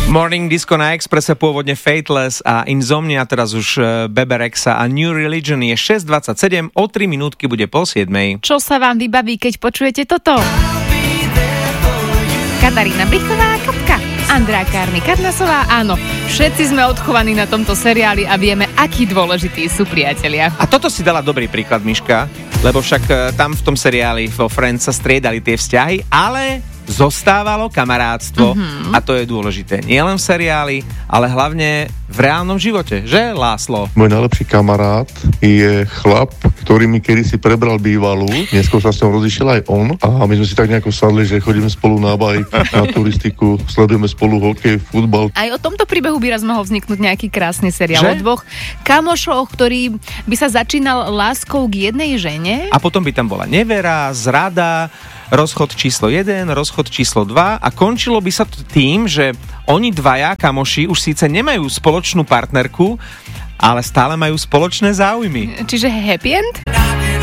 Morning Disco na Expresse, pôvodne Fateless a Insomnia, teraz už Bebe Rexha a New Religion. Je 6.27, o 3 minútky bude 6:30. Čo sa vám vybaví, keď počujete toto? Katarína Brichtová, Katka, Andrea Kárny Karnasová, áno, všetci sme odchovaní na tomto seriáli a vieme, akí dôležití sú priatelia. A toto si dala dobrý príklad, Miška, lebo však tam v tom seriáli vo Friends sa striedali tie vzťahy, ale zostávalo kamarátstvo a to je dôležité. Nie len v seriáli, ale hlavne v reálnom živote, že Láslo? Môj najlepší kamarát je chlap, ktorý mi kedysi prebral bývalú. Neskôr sa s ňou rozišiel aj on a my sme si tak nejako sadli, že chodíme spolu na bajk, na turistiku, sledujeme spolu hokej, futbal. Aj o tomto príbehu by raz mohol vzniknúť nejaký krásny seriál Že? o dvoch kamošoch, ktorý by sa začínal láskou k jednej žene. A potom by tam bola nevera, zrada, rozchod číslo 1, rozchod číslo 2 a končilo by sa to tým, že oni dvaja kamoši už síce nemajú spoločnú partnerku, ale stále majú spoločné záujmy. Čiže happy end?